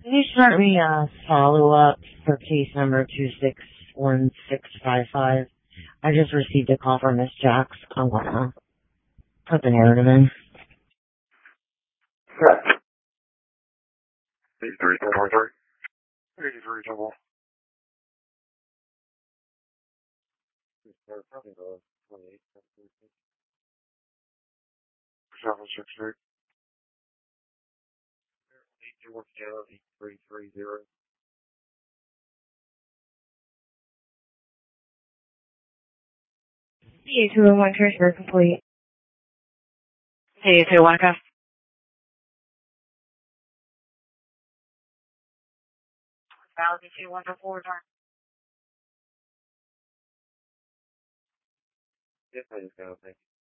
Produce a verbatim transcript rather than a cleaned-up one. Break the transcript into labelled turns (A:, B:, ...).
A: Can you start me a follow-up for case number two six one six five five? I just received a call from Miss Jax. I'm gonna put the narrative in.
B: Correct. eighty-three, double three. eighty-three, double. seven six eight. eight two one zero eight three three zero.
A: C two oh one transfer complete. C two oh one, okay. Thousand two one four time.
B: Yes, I just got it. Thank you.